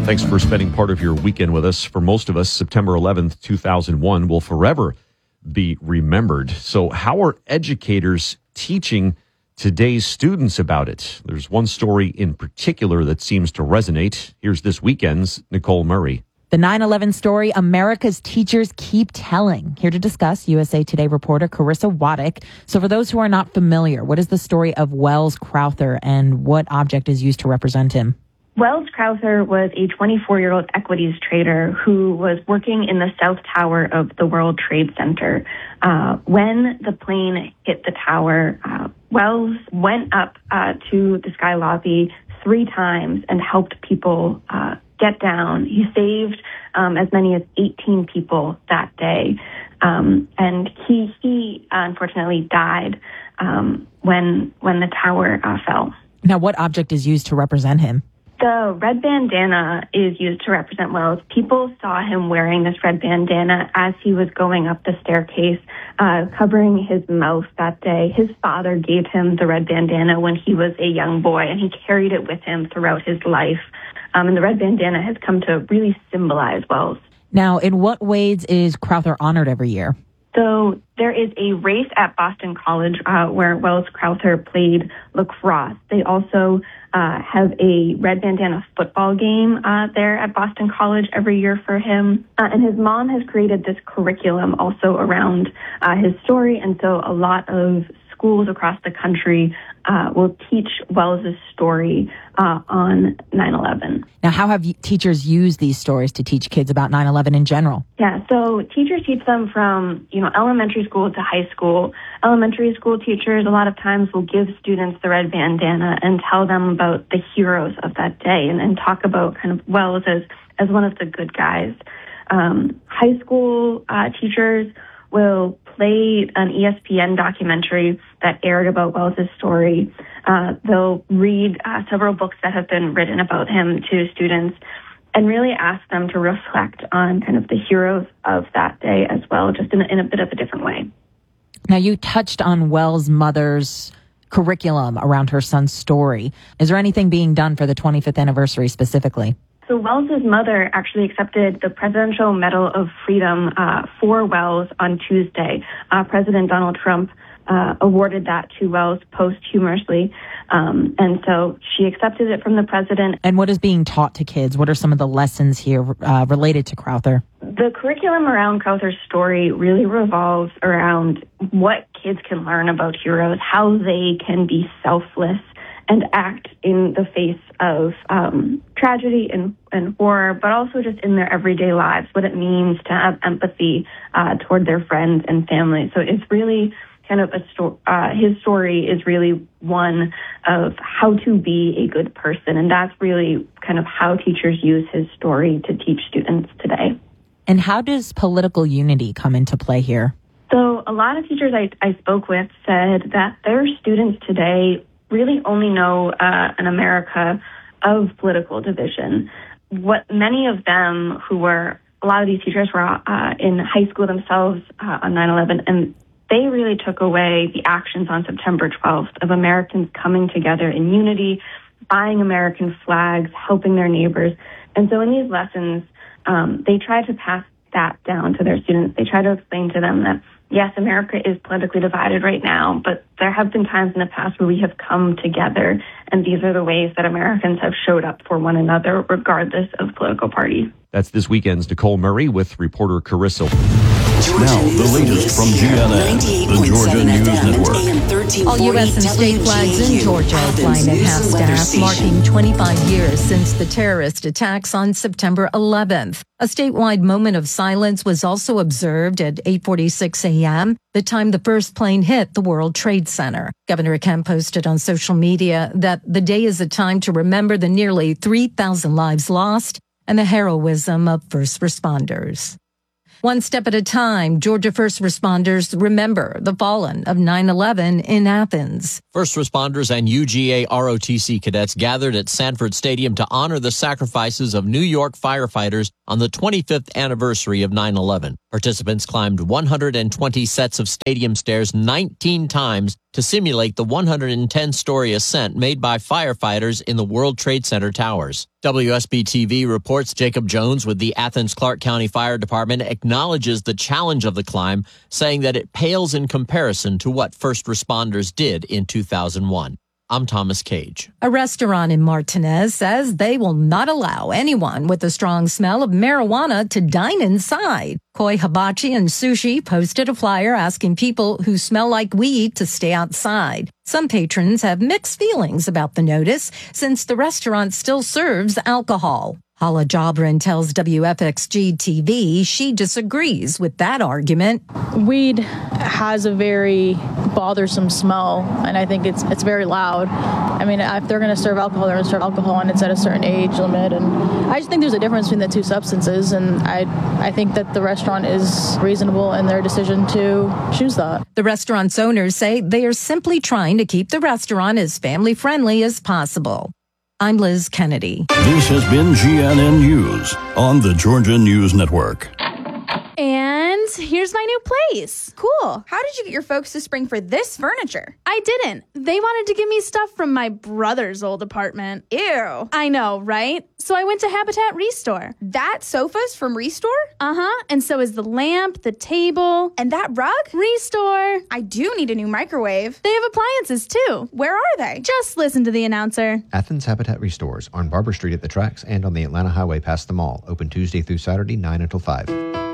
Thanks for spending part of your weekend with us. For most of us, September 11th, 2001 will forever be remembered. So how are educators teaching today's students about it? There's one story in particular that seems to resonate. Here's this weekend's Nicole Murray. The 9/11 story America's teachers keep telling. Here to discuss, USA Today reporter Carissa Waddick. So for those who are not familiar, what is the story of Wells Crowther and what object is used to represent him? Wells Crowther was a 24-year-old equities trader who was working in the South Tower of the World Trade Center. When the plane hit the tower, Wells went up to the sky lobby 3 times and helped people get down. He saved as many as 18 people that day. And he unfortunately died when the tower fell. Now, what object is used to represent him? The red bandana is used to represent Wells. People saw him wearing this red bandana as he was going up the staircase, covering his mouth that day. His father gave him the red bandana when he was a young boy, and he carried it with him throughout his life. And the red bandana has come to really symbolize Wells. Now, in what ways is Crowther honored every year? So there is a race at Boston College where Wells Crowther played lacrosse. They also have a red bandana football game there at Boston College every year for him. And his mom has created this curriculum also around his story. And so a lot of schools across the country will teach Wells' story on 9/11. Now, how have teachers used these stories to teach kids about 9/11 in general? Yeah, so teachers teach them from, elementary school to high school. Elementary school teachers a lot of times will give students the red bandana and tell them about the heroes of that day and talk about kind of Wells as one of the good guys. High school teachers will play an ESPN documentary that aired about Wells' story. They'll read several books that have been written about him to students and really ask them to reflect on kind of the heroes of that day as well, just in a bit of a different way. Now, you touched on Wells' mother's curriculum around her son's story. Is there anything being done for the 25th anniversary specifically? So Wells' mother actually accepted the Presidential Medal of Freedom for Wells on Tuesday. President Donald Trump awarded that to Wells posthumously. And so she accepted it from the president. And what is being taught to kids? What are some of the lessons here related to Crowther? The curriculum around Crowther's story really revolves around what kids can learn about heroes, how they can be selfless and act in the face of tragedy and horror, but also just in their everyday lives, what it means to have empathy toward their friends and family. So it's really kind of his story is really one of how to be a good person, and that's really kind of how teachers use his story to teach students today. And how does political unity come into play here? So a lot of teachers I spoke with said that their students today really only know an America of political division. What many of them a lot of these teachers were in high school themselves on 9/11, and they really took away the actions on September 12th of Americans coming together in unity, buying American flags, helping their neighbors. And so in these lessons, they try to pass that down to their students. They try to explain to them that, yes, America is politically divided right now, but there have been times in the past where we have come together, and these are the ways that Americans have showed up for one another, regardless of political party. That's this weekend's Nicole Murray with reporter Carissa. Now, the latest from GNN, the Georgia News Network. All U.S. and state flags in Georgia are flying at half-staff, marking 25 years since the terrorist attacks on September 11th. A statewide moment of silence was also observed at 8:46 a.m., the time the first plane hit the World Trade Center. Governor Kemp posted on social media that the day is a time to remember the nearly 3,000 lives lost and the heroism of first responders. One step at a time, Georgia first responders remember the fallen of 9/11 in Athens. First responders and UGA ROTC cadets gathered at Sanford Stadium to honor the sacrifices of New York firefighters on the 25th anniversary of 9/11. Participants climbed 120 sets of stadium stairs 19 times to simulate the 110-story ascent made by firefighters in the World Trade Center towers. WSB-TV reports Jacob Jones with the Athens-Clarke County Fire Department acknowledges the challenge of the climb, saying that it pales in comparison to what first responders did in 2001. I'm Thomas Cage. A restaurant in Martinez says they will not allow anyone with a strong smell of marijuana to dine inside. Koi Hibachi and Sushi posted a flyer asking people who smell like weed to stay outside. Some patrons have mixed feelings about the notice since the restaurant still serves alcohol. Hala Jabrin tells WFXG-TV she disagrees with that argument. Weed has a very bothersome smell, and I think it's very loud. I mean, if they're going to serve alcohol, they're going to serve alcohol, and it's at a certain age limit. And I just think there's a difference between the two substances, and I think that the restaurant is reasonable in their decision to choose that. The restaurant's owners say they are simply trying to keep the restaurant as family-friendly as possible. I'm Liz Kennedy. This has been GNN News on the Georgia News Network. And here's my new place. Cool. How did you get your folks to spring for this furniture? I didn't. They wanted to give me stuff from my brother's old apartment. Ew. I know, right? So I went to Habitat Restore. That sofa's from Restore? Uh-huh. And so is the lamp, the table, and that rug? Restore. I do need a new microwave. They have appliances too. Where are they? Just listen to the announcer. Athens Habitat Restores on Barber Street at the tracks and on the Atlanta Highway past the mall. Open Tuesday through Saturday, 9 until 5.